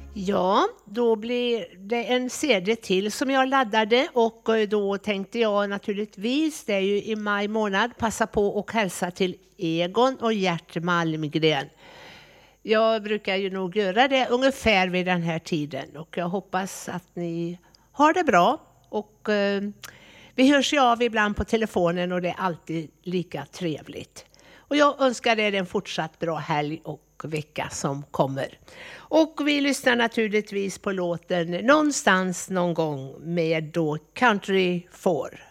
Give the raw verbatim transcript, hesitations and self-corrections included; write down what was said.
Ja, då blir det en C D till som jag laddade och då tänkte jag naturligtvis, det är ju i maj månad, passa på och hälsa till Egon och Gert Malmgren. Jag brukar ju nog göra det ungefär vid den här tiden och jag hoppas att ni har det bra och eh, vi hörs ju av ibland på telefonen och det är alltid lika trevligt. Och jag önskar er en fortsatt bra helg och vecka som kommer. Och vi lyssnar naturligtvis på låten Någonstans någon gång med då Country four.